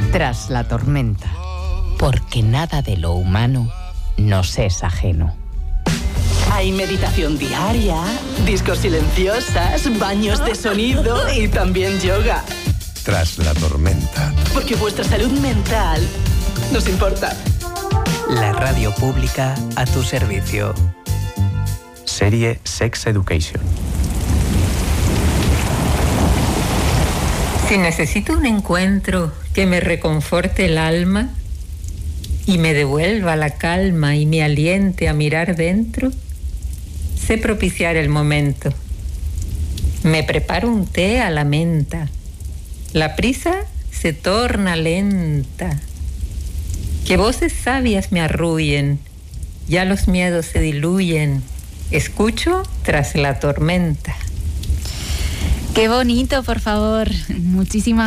Tras la tormenta, porque nada de lo humano nos es ajeno. Hay meditación diaria, discos silenciosas, baños de sonido y también yoga. Tras la tormenta. Porque vuestra salud mental nos importa. La radio pública a tu servicio. Serie Sex Education. Si necesito un encuentro que me reconforte el alma y me devuelva la calma y me aliente a mirar dentro, sé propiciar el momento. Me preparo un té a la menta. La prisa se torna lenta. Que voces sabias me arrullen, ya los miedos se diluyen. Escucho tras la tormenta. Qué bonito, por favor. Muchísimas